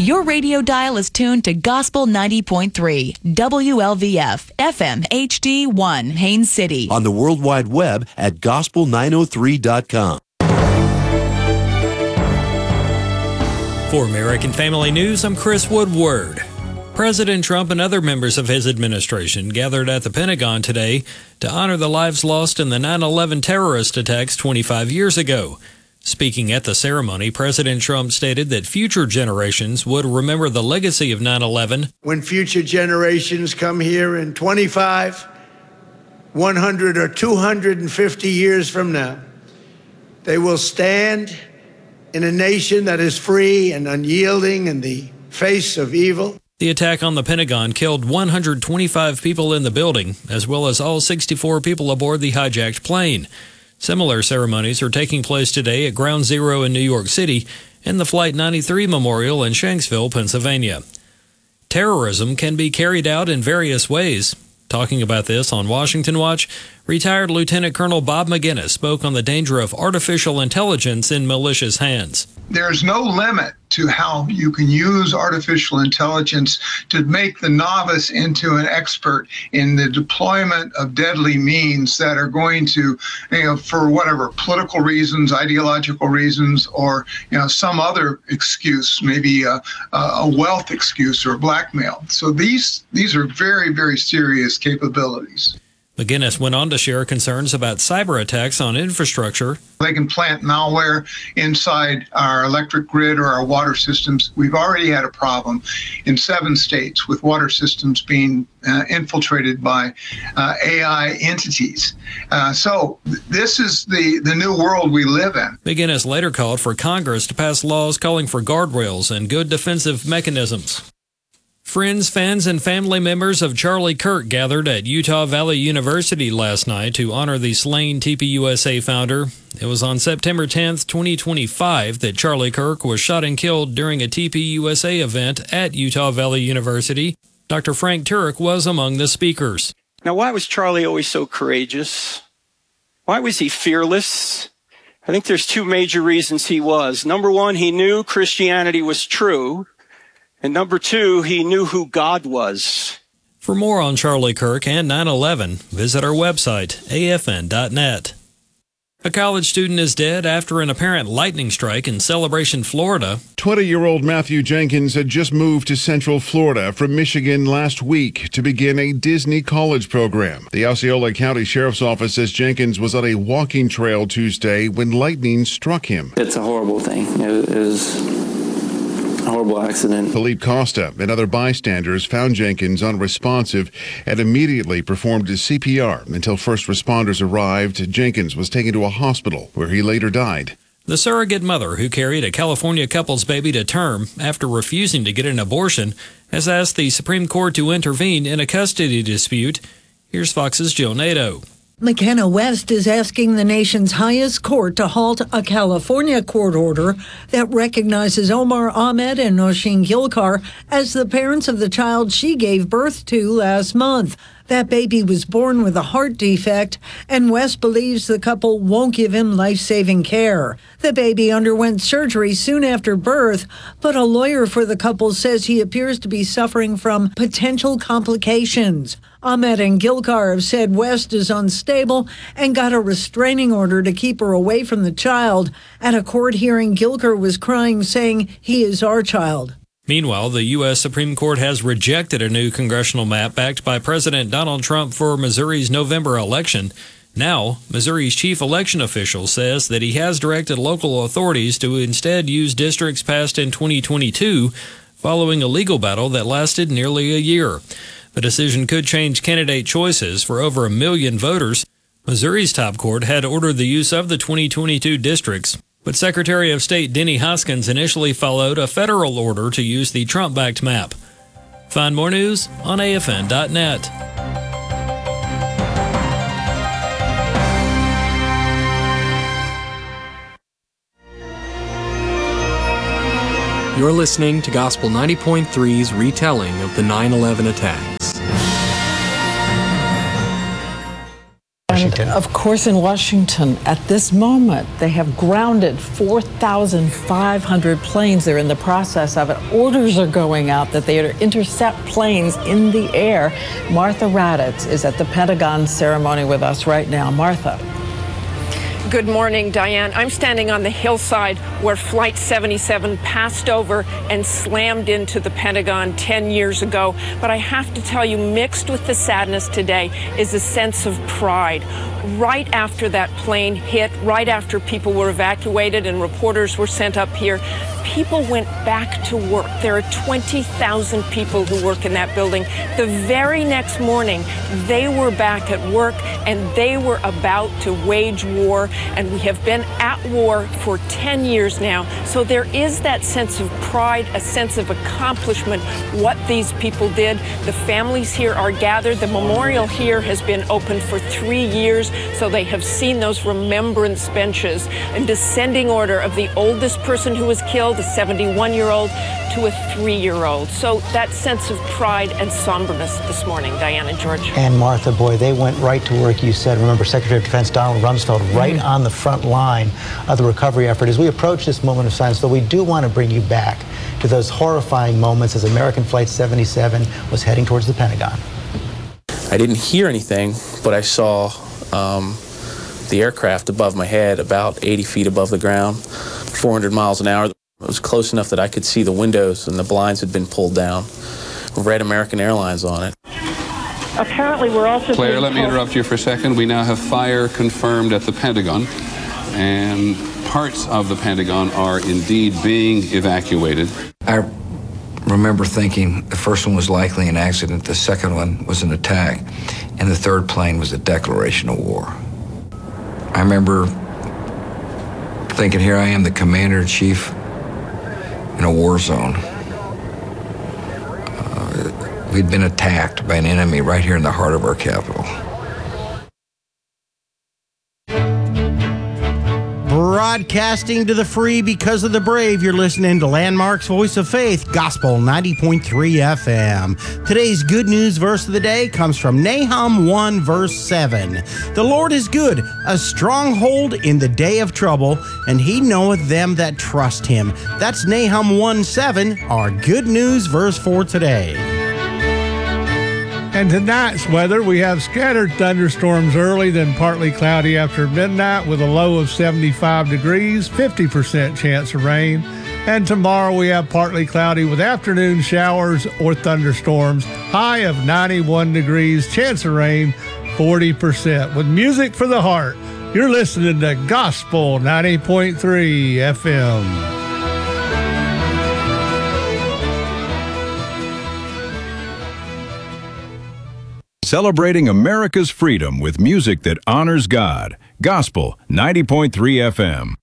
Your radio dial is tuned to Gospel 90.3, WLVF, FM HD1, Haines City. On the World Wide Web at gospel903.com. For American Family News, I'm Chris Woodward. President Trump and other members of his administration gathered at the Pentagon today to honor the lives lost in the 9/11 terrorist attacks 25 years ago. Speaking at the ceremony, President Trump stated that future generations would remember the legacy of 9/11. When future generations come here in 25, 100, or 250 years from now, they will stand in a nation that is free and unyielding in the face of evil. The attack on the Pentagon killed 125 people in the building, as well as all 64 people aboard the hijacked plane. Similar ceremonies are taking place today at Ground Zero in New York City and the Flight 93 Memorial in Shanksville, Pennsylvania. Terrorism can be carried out in various ways. Talking about this on Washington Watch, retired Lieutenant Colonel Bob McGinnis spoke on the danger of artificial intelligence in malicious hands. There's no limit to how you can use artificial intelligence to make the novice into an expert in the deployment of deadly means that are going to, for whatever political reasons, ideological reasons, or some other excuse, maybe a wealth excuse or blackmail. So these are very, very serious capabilities. McGinnis went on to share concerns about cyber attacks on infrastructure. They can plant malware inside our electric grid or our water systems. We've already had a problem in 7 states with water systems being infiltrated by AI entities. So this is the new world we live in. McGinnis later called for Congress to pass laws calling for guardrails and good defensive mechanisms. Friends, fans, and family members of Charlie Kirk gathered at Utah Valley University last night to honor the slain TPUSA founder. It was on September 10th, 2025 that Charlie Kirk was shot and killed during a TPUSA event at Utah Valley University. Dr. Frank Turek was among the speakers. Now, why was Charlie always so courageous? Why was he fearless? I think there's 2 major reasons he was. Number 1, he knew Christianity was true. And number 2, he knew who God was. For more on Charlie Kirk and 9/11, visit our website, afn.net. A college student is dead after an apparent lightning strike in Celebration, Florida. 20-year-old Matthew Jenkins had just moved to Central Florida from Michigan last week to begin a Disney college program. The Osceola County Sheriff's Office says Jenkins was on a walking trail Tuesday when lightning struck him. It's a horrible thing. It was a horrible accident. Philippe Costa and other bystanders found Jenkins unresponsive and immediately performed his CPR. Until first responders arrived, Jenkins was taken to a hospital where he later died. The surrogate mother who carried a California couple's baby to term after refusing to get an abortion has asked the Supreme Court to intervene in a custody dispute. Here's Fox's Jill Nato. McKenna West is asking the nation's highest court to halt a California court order that recognizes Omar Ahmed and Nosheen Gilkar as the parents of the child she gave birth to last month. That baby was born with a heart defect, and West believes the couple won't give him life-saving care. The baby underwent surgery soon after birth, but a lawyer for the couple says he appears to be suffering from potential complications. Ahmed and Gilkar have said West is unstable and got a restraining order to keep her away from the child. At a court hearing, Gilkar was crying, saying, "He is our child." Meanwhile, the U.S. Supreme Court has rejected a new congressional map backed by President Donald Trump for Missouri's November election. Now, Missouri's chief election official says that he has directed local authorities to instead use districts passed in 2022, following a legal battle that lasted nearly a year. The decision could change candidate choices for over 1 million voters. Missouri's top court had ordered the use of the 2022 districts, but Secretary of State Denny Hoskins initially followed a federal order to use the Trump-backed map. Find more news on afn.net. You're listening to Gospel 90.3's retelling of the 9/11 attacks. And of course, in Washington, at this moment, they have grounded 4,500 planes. They're in the process of it. Orders are going out that they are to intercept planes in the air. Martha Raddatz is at the Pentagon ceremony with us right now. Martha. Good morning, Diane. I'm standing on the hillside where Flight 77 passed over and slammed into the Pentagon 10 years ago. But I have to tell you, mixed with the sadness today is a sense of pride. Right after that plane hit, right after people were evacuated and reporters were sent up here, people went back to work. There are 20,000 people who work in that building. The very next morning, they were back at work and they were about to wage war. And we have been at war for 10 years now. So there is that sense of pride, a sense of accomplishment, what these people did. The families here are gathered. The memorial here has been open for 3 years. So they have seen those remembrance benches in descending order of the oldest person who was killed, a 71-year-old, to a 3-year-old. So that sense of pride and somberness this morning, Diane and George. And Martha, boy, they went right to work, you said. Remember, Secretary of Defense Donald Rumsfeld right on the front line of the recovery effort. As we approach this moment of silence, though, we do want to bring you back to those horrifying moments as American Flight 77 was heading towards the Pentagon. I didn't hear anything, but I saw the aircraft above my head, about 80 feet above the ground, 400 miles an hour. It was close enough that I could see the windows and the blinds had been pulled down. Red American Airlines on it. Apparently, we're also... Claire, let me interrupt you for a second. We now have fire confirmed at the Pentagon, and parts of the Pentagon are indeed being evacuated. I remember thinking the first one was likely an accident, the second one was an attack, and the third plane was a declaration of war. I remember thinking, here I am, the commander-in-chief in a war zone. We'd been attacked by an enemy right here in the heart of our capital. Broadcasting to the free because of the brave, you're listening to Landmark's Voice of Faith, Gospel 90.3 FM. Today's good news verse of the day comes from Nahum 1, verse 7. The Lord is good, a stronghold in the day of trouble, and he knoweth them that trust him. That's Nahum 1:7, our good news verse for today. And tonight's weather, we have scattered thunderstorms early, then partly cloudy after midnight with a low of 75 degrees, 50% chance of rain. And tomorrow we have partly cloudy with afternoon showers or thunderstorms, high of 91 degrees, chance of rain 40%. With music for the heart, you're listening to Gospel 90.3 FM. Celebrating America's freedom with music that honors God. Gospel 90.3 FM.